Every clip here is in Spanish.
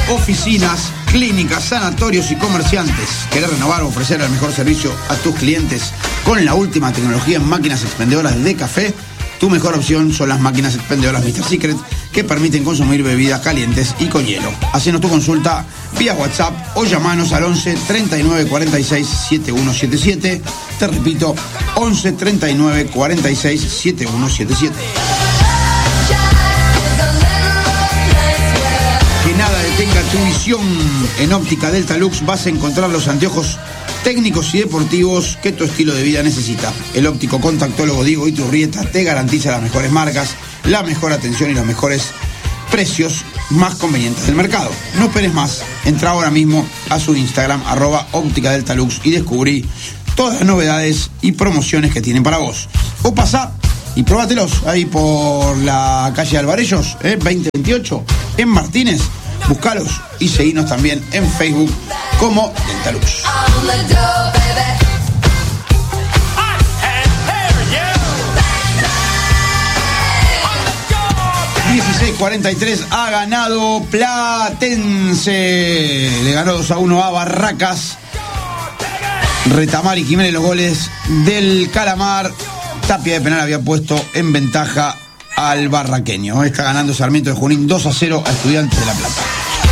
oficinas, clínicas, sanatorios y comerciantes. ¿Querés renovar o ofrecer el mejor servicio a tus clientes con la última tecnología en máquinas expendedoras de café? Tu mejor opción son las máquinas expendedoras Mr. Secret, que permiten consumir bebidas calientes y con hielo. Hacenos tu consulta vía WhatsApp o llamanos al 11 39 46 7177. Te repito, 11 39 46 7177. Que nada detenga tu visión. En Óptica Delta Lux vas a encontrar los anteojos técnicos y deportivos que tu estilo de vida necesita. El óptico contactólogo Diego Iturrieta te garantiza las mejores marcas, la mejor atención y los mejores precios más convenientes del mercado. No esperes más, entra ahora mismo a su Instagram @ópticadeltalux y descubrí todas las novedades y promociones que tienen para vos. O pasá y próbatelos ahí por la calle Alvarellos, 2028, en Martínez. Buscalos y seguinos también en Facebook como Deltalux. 16:43 ha ganado Platense. Le ganó 2-1 a Barracas. Retamar y Jiménez los goles del Calamar. Tapia de penal había puesto en ventaja al barraqueño. Está ganando Sarmiento de Junín 2-0 a Estudiantes de La Plata.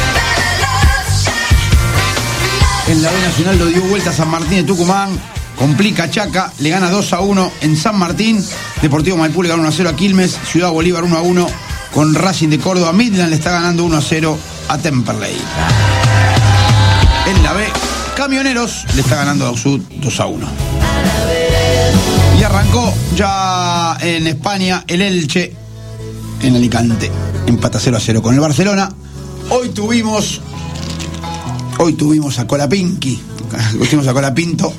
En la B Nacional lo dio vuelta a San Martín de Tucumán. Complica Chaca, le gana 2-1 en San Martín. Deportivo Maipú le gana 1-0 a Quilmes. Ciudad Bolívar 1-1 con Racing de Córdoba. Midland le está ganando 1-0 a Temperley. En la B, Camioneros le está ganando a Sud 2-1. Y arrancó ya en España el Elche en Alicante. Empata 0-0 con el Barcelona. Hoy tuvimos a Colapinqui, a Colapinto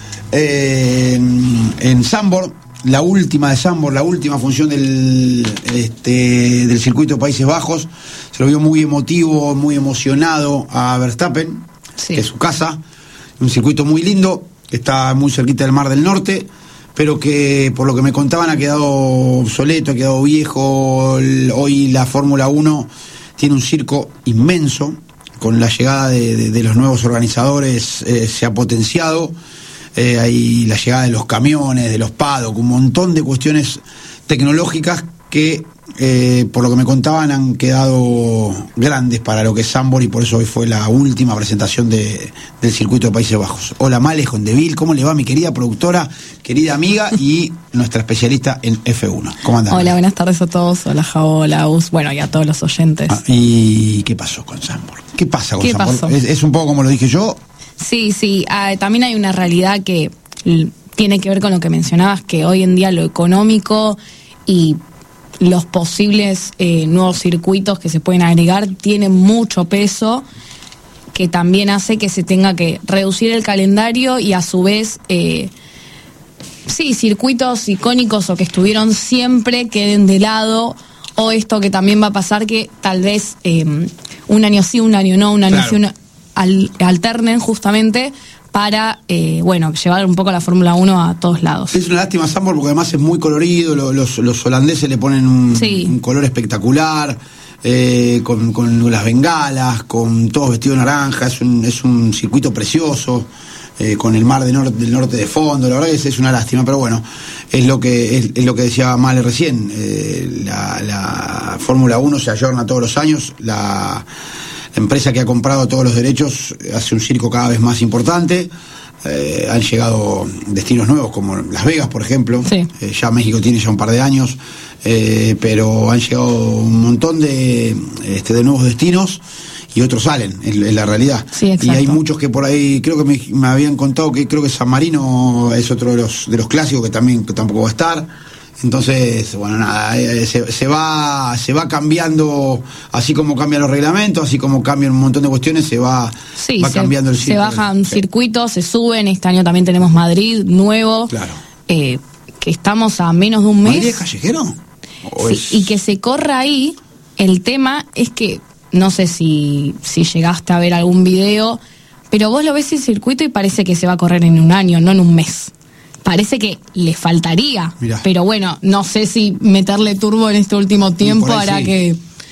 en Zandvoort, la última función del circuito de Países Bajos. Se lo vio muy emotivo, muy emocionado a Verstappen, sí, que es su casa. Un circuito muy lindo, está muy cerquita del Mar del Norte, pero que por lo que me contaban ha quedado obsoleto, ha quedado viejo. Hoy la Fórmula 1 tiene un circo inmenso. Con la llegada de los nuevos organizadores se ha potenciado. Hay la llegada de los camiones, de los paddock, un montón de cuestiones tecnológicas que, por lo que me contaban, han quedado grandes para lo que es Zandvoort, y por eso hoy fue la última presentación del circuito de Países Bajos. Hola Male Jondeville, ¿cómo le va mi querida productora, querida amiga y nuestra especialista en F1? ¿Cómo andan? Hola, buenas tardes a todos. Hola Javo, hola Us, bueno, y a todos los oyentes. ¿Y qué pasó con Zandvoort? ¿Qué pasa con Zandvoort? ¿Es un poco como lo dije yo? Sí, también hay una realidad que tiene que ver con lo que mencionabas, que hoy en día lo económico y los posibles nuevos circuitos que se pueden agregar tienen mucho peso, que también hace que se tenga que reducir el calendario y a su vez circuitos icónicos o que estuvieron siempre queden de lado, o esto que también va a pasar, que tal vez un año sí, un año no, un año sí, alternen justamente para llevar un poco la Fórmula 1 a todos lados. Es una lástima Zandvoort porque además es muy colorido, los holandeses le ponen un color espectacular, con las bengalas, con todos vestidos de naranja. Es un circuito precioso, con el mar del norte de fondo. La verdad que es una lástima, pero bueno, es lo que decía Male recién. La Fórmula 1 se ayorna todos los años. La empresa que ha comprado todos los derechos hace un circo cada vez más importante. Han llegado destinos nuevos como Las Vegas, por ejemplo. Sí. Ya México tiene ya un par de años, pero han llegado un montón de nuevos destinos y otros salen, en la realidad. Sí, exacto. Y hay muchos que por ahí, creo que me habían contado que creo que San Marino es otro de los clásicos que tampoco va a estar. Entonces, bueno, nada, se va cambiando, así como cambian los reglamentos, así como cambian un montón de cuestiones, va cambiando el circuito. Se bajan circuitos, se suben. Este año también tenemos Madrid nuevo. Claro. Que estamos a menos de un mes. ¿Madrid es callejero? Y que se corra ahí. El tema es que, no sé si llegaste a ver algún video, pero vos lo ves el circuito y parece que se va a correr en un año, no en un mes. Parece que le faltaría. Mirá. Pero bueno, no sé si meterle turbo en este último tiempo hará que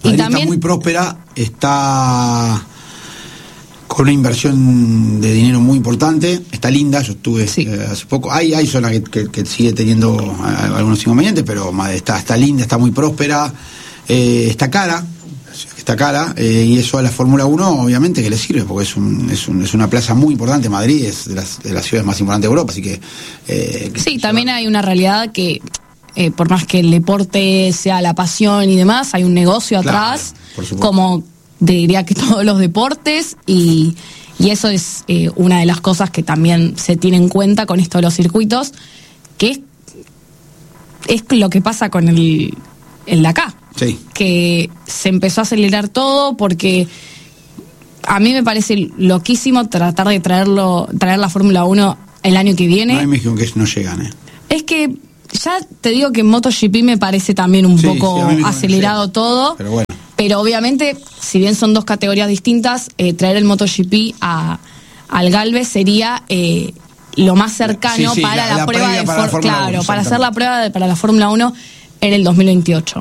Madrid también está muy próspera, está con una inversión de dinero muy importante, está linda, yo estuve hace poco, hay zonas que sigue teniendo algunos inconvenientes, pero está linda, está muy próspera, está cara, y eso a la Fórmula 1 obviamente que le sirve, porque es una plaza muy importante. Madrid es de las ciudades más importantes de Europa, así que... sí, también hay una realidad que, por más que el deporte sea la pasión y demás, hay un negocio atrás, como diría que todos los deportes, y eso es una de las cosas que también se tiene en cuenta con esto de los circuitos, que es lo que pasa con el Dakar. Sí. Que se empezó a acelerar todo porque a mí me parece loquísimo tratar de traer la Fórmula 1 el año que viene. No, me dijeron que no llegan, Es que ya te digo que en MotoGP me parece también un poco acelerado todo. Pero bueno. Pero obviamente, si bien son dos categorías distintas, traer el MotoGP al Galvez sería lo más cercano para la prueba de Fórmula 1. Claro, para hacer la prueba para la Fórmula 1 en el 2028.